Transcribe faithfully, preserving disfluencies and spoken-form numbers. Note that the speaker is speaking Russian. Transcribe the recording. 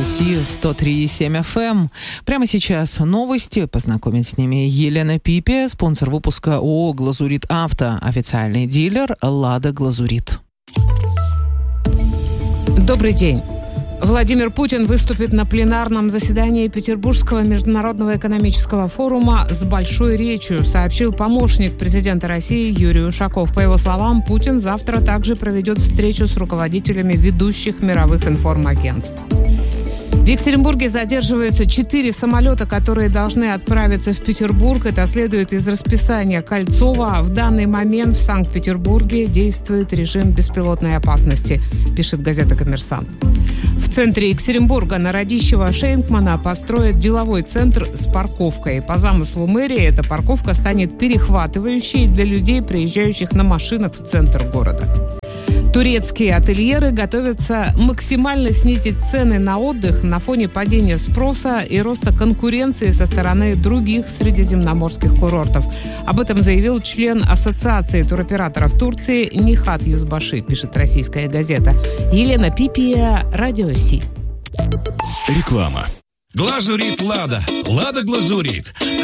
России сто три и семь эф эм. Прямо сейчас новости. Познакомить с ними Елена Пипия, спонсор выпуска ООО «Глазурит Авто», официальный дилер «Лада Глазурит». Добрый день. Владимир Путин выступит на пленарном заседании Петербургского международного экономического форума с большой речью, сообщил помощник президента России Юрий Ушаков. По его словам, Путин завтра также проведет встречу с руководителями ведущих мировых информагентств. В Екатеринбурге задерживаются четыре самолета, которые должны отправиться в Петербург. Это следует из расписания Кольцова. В данный момент в Санкт-Петербурге действует режим беспилотной опасности, пишет газета «Коммерсант». В центре Екатеринбурга на Радищева Шейнкмана построят деловой центр с парковкой. По замыслу мэрии эта парковка станет перехватывающей для людей, приезжающих на машинах в центр города. Турецкие ательеры готовятся максимально снизить цены на отдых на фоне падения спроса и роста конкуренции со стороны других средиземноморских курортов. Об этом заявил член Ассоциации туроператоров Турции Нихат Юзбаши, пишет российская газета. Елена Пипия, Радио Си. Реклама. Глазурит Лада. Лада Глазурит.